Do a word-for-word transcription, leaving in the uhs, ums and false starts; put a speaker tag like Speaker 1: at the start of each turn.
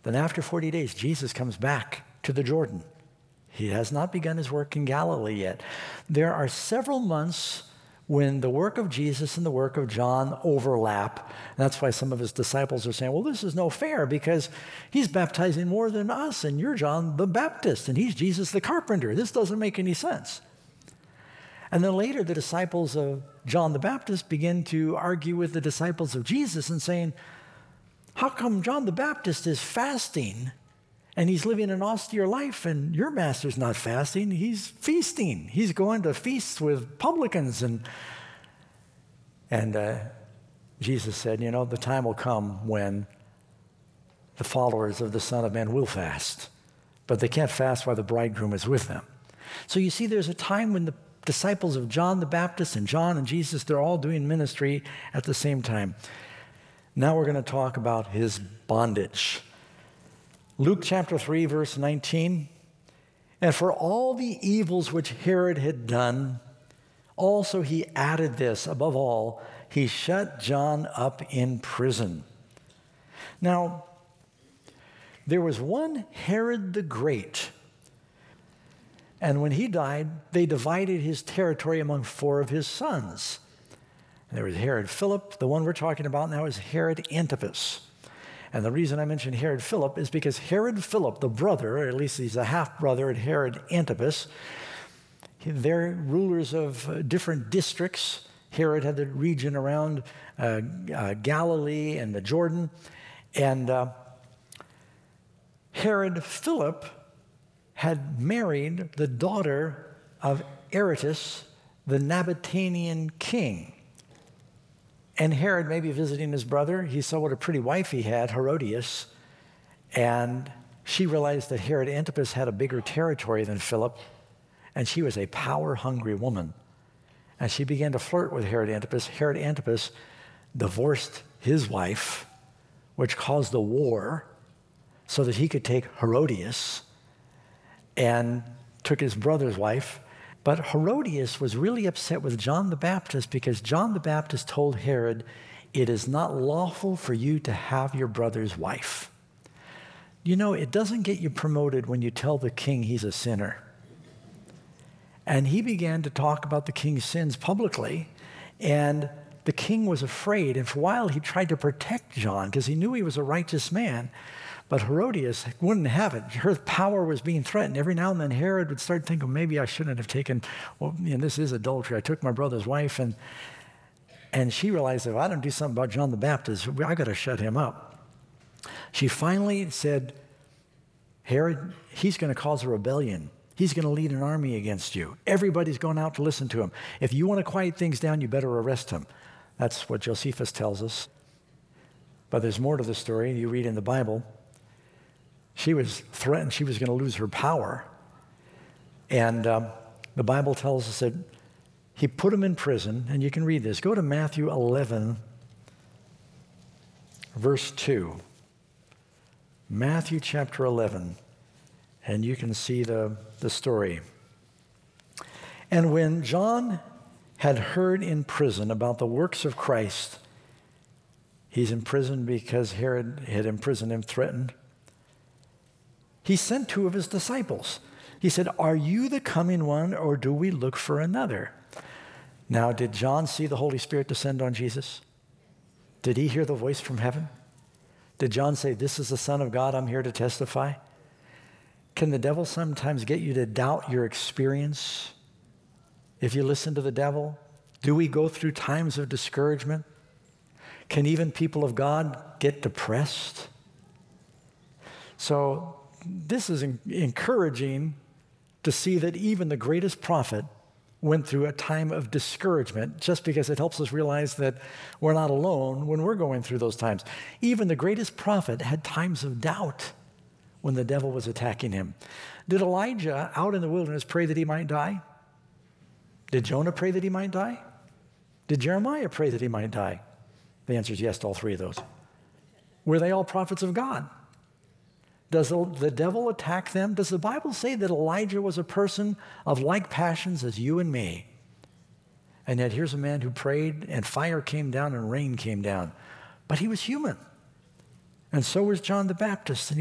Speaker 1: Then after forty days, Jesus comes back to the Jordan. He has not begun his work in Galilee yet. There are several months when the work of Jesus and the work of John overlap. And that's why some of his disciples are saying, well, this is no fair because he's baptizing more than us, and you're John the Baptist, and he's Jesus the carpenter. This doesn't make any sense. And then later, the disciples of John the Baptist begin to argue with the disciples of Jesus and saying, how come John the Baptist is fasting and he's living an austere life, and your master's not fasting, he's feasting. He's going to feasts with publicans. And, and uh, Jesus said, you know, the time will come when the followers of the Son of Man will fast, but they can't fast while the bridegroom is with them. So you see, there's a time when the disciples of John the Baptist and John and Jesus, they're all doing ministry at the same time. Now we're going to talk about his bondage. Luke chapter three, verse nineteen, and for all the evils which Herod had done, also he added this, above all, he shut John up in prison. Now, there was one Herod the Great, and when he died, they divided his territory among four of his sons. And there was Herod Philip. The one we're talking about now is Herod Antipas. And the reason I mention Herod Philip is because Herod Philip, the brother, or at least he's a half-brother at Herod Antipas, they're rulers of uh, different districts. Herod had the region around uh, uh, Galilee and the Jordan. And uh, Herod Philip had married the daughter of Aretas, the Nabatean king. And Herod, maybe visiting his brother, he saw what a pretty wife he had, Herodias, and she realized that Herod Antipas had a bigger territory than Philip, and she was a power-hungry woman. And she began to flirt with Herod Antipas. Herod Antipas divorced his wife, which caused a war, so that he could take Herodias, and took his brother's wife. But Herodias was really upset with John the Baptist because John the Baptist told Herod, it is not lawful for you to have your brother's wife. You know, it doesn't get you promoted when you tell the king he's a sinner. And he began to talk about the king's sins publicly, and the king was afraid. And for a while, he tried to protect John because he knew he was a righteous man. But Herodias wouldn't have it. Her power was being threatened. Every now and then, Herod would start thinking, maybe I shouldn't have taken, well, you know, this is adultery. I took my brother's wife. And, and she realized, if I don't do something about John the Baptist, I got to shut him up. She finally said, Herod, he's going to cause a rebellion. He's going to lead an army against you. Everybody's going out to listen to him. If you want to quiet things down, you better arrest him. That's what Josephus tells us. But there's more to the story. You read in the Bible. She was threatened she was going to lose her power. And um, the Bible tells us that he put him in prison, and you can read this. Go to Matthew eleven, verse two. Matthew chapter eleven, and you can see the, the story. And when John had heard in prison about the works of Christ, he's in prison because Herod had imprisoned him, threatened. He sent two of his disciples. He said, are you the coming one, or do we look for another? Now, did John see the Holy Spirit descend on Jesus? Did he hear the voice from heaven? Did John say, this is the Son of God, I'm here to testify? Can the devil sometimes get you to doubt your experience if you listen to the devil? Do we go through times of discouragement? Can even people of God get depressed? So, this is encouraging to see that even the greatest prophet went through a time of discouragement, just because it helps us realize that we're not alone when we're going through those times. Even the greatest prophet had times of doubt when the devil was attacking him. Did Elijah out in the wilderness pray that he might die? Did Jonah pray that he might die? Did Jeremiah pray that he might die? The answer is yes to all three of those. Were they all prophets of God? Does the devil attack them? Does the Bible say that Elijah was a person of like passions as you and me? And yet here's a man who prayed, and fire came down and rain came down. But he was human. And so was John the Baptist. And